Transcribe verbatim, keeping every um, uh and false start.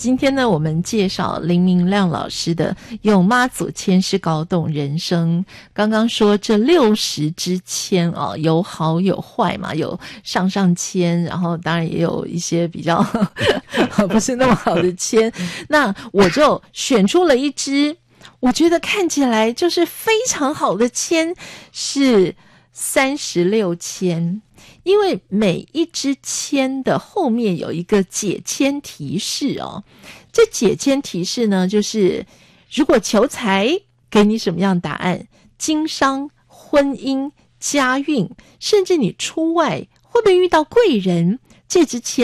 今天呢，我们介绍林明亮老师的《用妈祖签诗搞懂人生》。刚刚说这六十支签哦，有好有坏嘛，有上上签，然后当然也有一些比较不是那么好的签。那我就选出了一支，我觉得看起来就是非常好的签，是三十六签。因为每一支签的后面有一个解签提示哦，这解签提示呢，就是如果求财给你什么样答案，经商、婚姻、家运，甚至你出外会不会遇到贵人，这支签